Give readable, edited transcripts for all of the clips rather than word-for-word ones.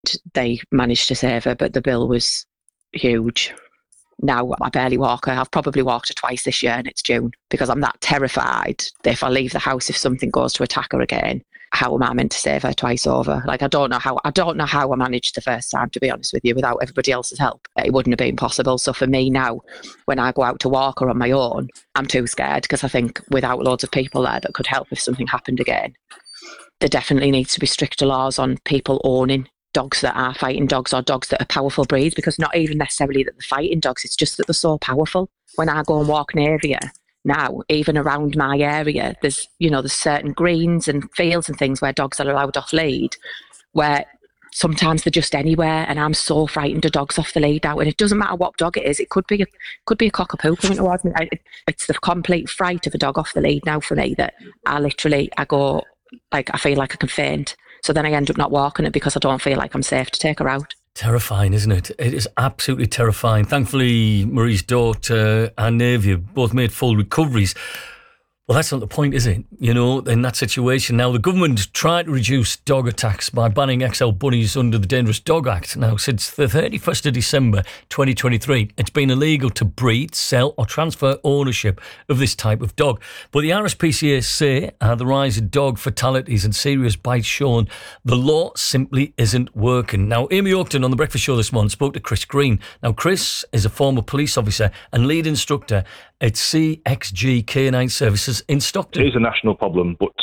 they managed to save her, but the bill was huge. Now I barely walk her. I've probably walked her twice this year and it's June, because I'm that terrified that if I leave the house, if something goes to attack her again, how am I meant to save her twice over? Like, I don't know how I managed the first time, to be honest with you, without everybody else's help. It wouldn't have been possible. So for me now, when I go out to walk her on my own, I'm too scared, because I think without loads of people there that could help if something happened again, there definitely needs to be stricter laws on people owning dogs that are fighting dogs, or dogs that are powerful breeds, because not even necessarily that they're fighting dogs, it's just that they're so powerful. When I go and walk an area now, even around my area, there's certain greens and fields and things where dogs are allowed off lead, where sometimes they're just anywhere, and I'm so frightened of dogs off the lead now. And it doesn't matter what dog it is. It could be a cockapoo coming towards me. It's the complete fright of a dog off the lead now for me that I go, like, I feel like I can faint. So then I end up not walking it because I don't feel like I'm safe to take her out. Terrifying, isn't it? It is absolutely terrifying. Thankfully, Marie's daughter and Navia both made full recoveries. Well, that's not the point, is it? In that situation. Now, the government tried to reduce dog attacks by banning XL bunnies under the Dangerous Dog Act. Now, since the 31st of December 2023, it's been illegal to breed, sell or transfer ownership of this type of dog. But the RSPCA say the rise of dog fatalities and serious bites shown the law simply isn't working. Now, Amy Oakton on The Breakfast Show this morning spoke to Chris Green. Now, Chris is a former police officer and lead instructor at CXG K9 Services in Stockton. It is a national problem, but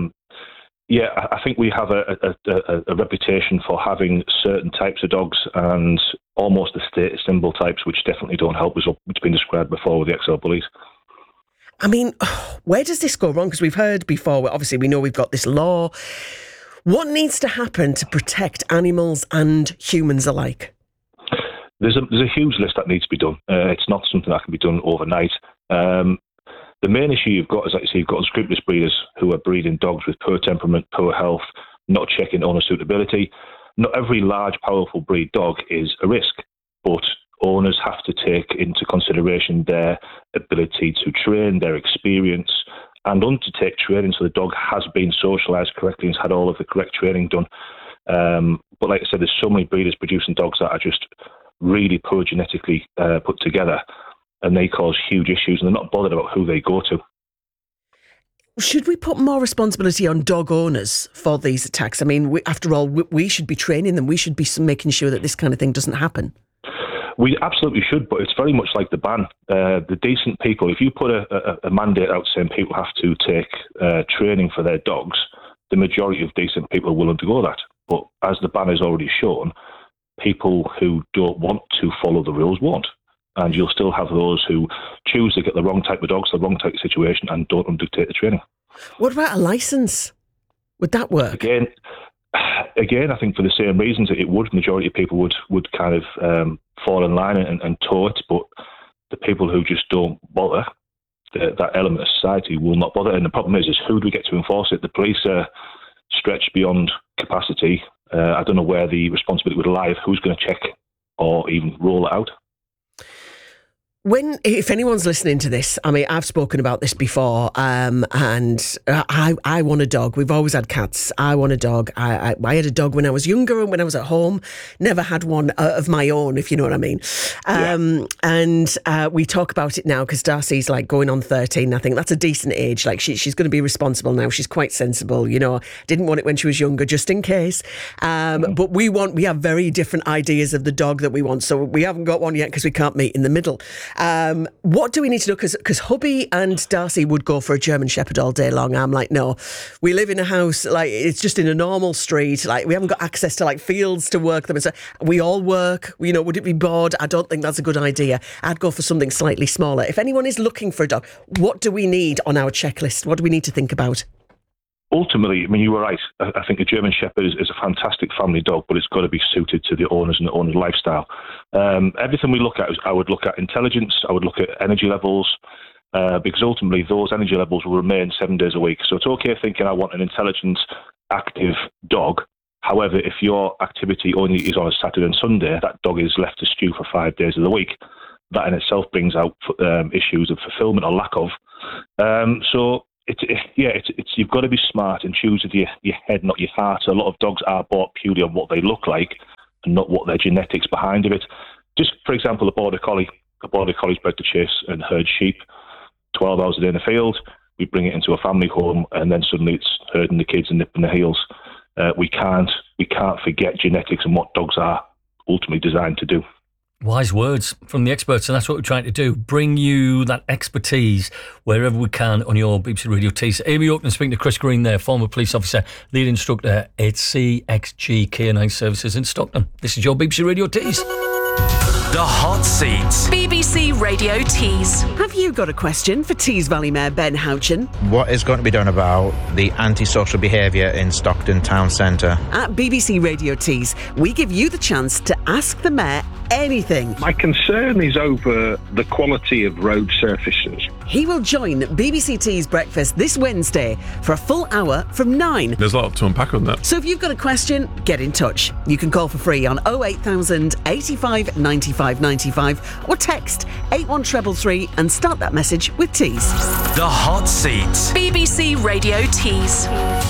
I think we have a reputation for having certain types of dogs and almost the status symbol types, which definitely don't help us up. It's been described before with the XL bullies. I mean, where does this go wrong? Because we've heard before, obviously we know we've got this law. What needs to happen to protect animals and humans alike? There's a huge list that needs to be done. It's not something that can be done overnight. The main issue you've got is, like you say, you've got unscrupulous breeders who are breeding dogs with poor temperament, poor health, not checking owner suitability. Not every large, powerful breed dog is a risk, but owners have to take into consideration their ability to train, their experience, and undertake training so the dog has been socialised correctly and has had all of the correct training done. But like I said, there's so many breeders producing dogs that are just really poor genetically put together, and they cause huge issues, and they're not bothered about who they go to. Should we put more responsibility on dog owners for these attacks? I mean, after all, we should be training them. We should be making sure that this kind of thing doesn't happen. We absolutely should, but it's very much like the ban. The decent people, if you put a mandate out saying people have to take training for their dogs, the majority of decent people will undergo that. But as the ban has already shown, people who don't want to follow the rules won't. And you'll still have those who choose to get the wrong type of dogs, the wrong type of situation, and don't undertake the training. What about a licence? Would that work? Again, I think for the same reasons it would. Majority of people would kind of fall in line and tow it, but the people who just don't bother, that element of society will not bother. And the problem is who do we get to enforce it? The police are stretched beyond capacity. I don't know where the responsibility would lie of who's going to check or even roll it out. If anyone's listening to this, I mean, I've spoken about this before, and I want a dog. We've always had cats. I want a dog. I had a dog when I was younger and when I was at home. Never had one of my own, if you know what I mean. And we talk about it now because Darcy's like going on 13. I think that's a decent age. Like she's going to be responsible now. She's quite sensible. Didn't want it when she was younger, just in case. But we have very different ideas of the dog that we want. So we haven't got one yet because we can't meet in the middle. What do we need to do? Because hubby and Darcy would go for a German Shepherd all day long. I'm like, no, we live in a house, like it's just in a normal street. Like we haven't got access to like fields to work them. And so we all work, would it be bored? I don't think that's a good idea. I'd go for something slightly smaller. If anyone is looking for a dog, what do we need on our checklist? What do we need to think about? Ultimately, I mean, you were right. I think a German Shepherd is a fantastic family dog, but it's got to be suited to the owners and the owner's lifestyle. Everything we look at, I would look at intelligence, I would look at energy levels, because ultimately those energy levels will remain 7 days a week. So it's okay thinking I want an intelligent, active dog. However, if your activity only is on a Saturday and Sunday, that dog is left to stew for 5 days of the week. That in itself brings out issues of fulfillment or lack of. So you've got to be smart and choose with your head, not your heart. So a lot of dogs are bought purely on what they look like and not what their genetics behind it. Just for example, a border collie's bred to chase and herd sheep. 12 hours a day in the field, we bring it into a family home, and then suddenly it's herding the kids and nipping the heels. We can't forget genetics and what dogs are ultimately designed to do. Wise words from the experts, and that's what we're trying to do. Bring you that expertise wherever we can on your BBC Radio Tees. Amy Oakland speaking to Chris Green there, former police officer, lead instructor at CXG K9 Services in Stockton. This is your BBC Radio Tees. The Hot Seats. BBC Radio Tees. Have you got a question for Tees Valley Mayor Ben Houchen? What is going to be done about the antisocial behaviour in Stockton Town Centre? At BBC Radio Tees, we give you the chance to ask the Mayor anything. My concern is over the quality of road surfaces. He will join BBC Tees Breakfast this Wednesday for a full hour from 9. There's a lot to unpack on that. So if you've got a question, get in touch. You can call for free on 08000 85 95 95 or text 81333 and start that message with Tees. The Hot Seats. BBC Radio Tees.